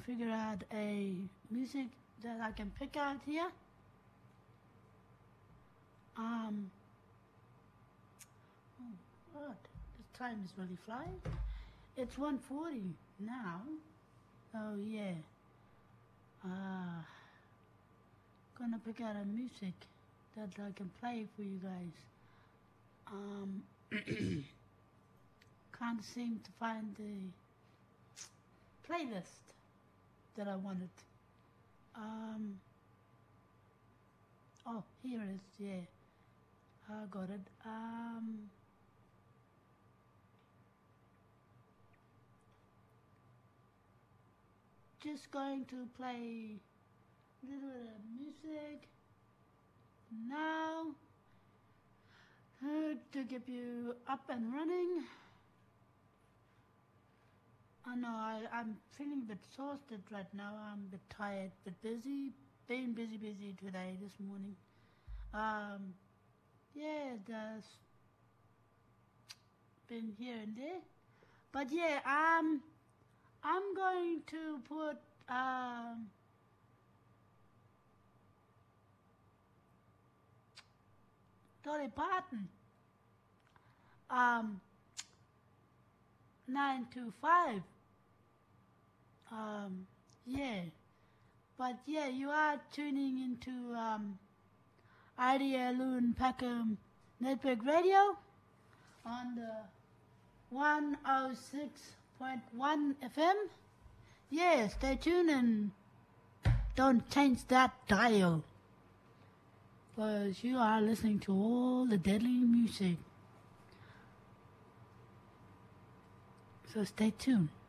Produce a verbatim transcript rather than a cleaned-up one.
figure out a music that I can pick out here. Um, oh, God, this time is really flying. It's one forty now. Oh, yeah. Uh, gonna pick out a music that I can play for you guys. Um, can't seem to find the playlist that I wanted. Um, oh, here it is, yeah. I got it. Um, just going to play a little bit of music now uh, to get you up and running. I know I, I'm feeling a bit exhausted right now. I'm a bit tired, but busy. Been busy, busy today, this morning. Um, yeah, there's been here and there. But yeah, um, I'm going to put, um, Dolly Parton, um, nine two five. Um, yeah. But yeah, you are tuning into um, Idea Loon Peckham Network Radio on the one oh six point one F M. Yeah, stay tuned and don't change that dial, because you are listening to all the deadly music. So stay tuned.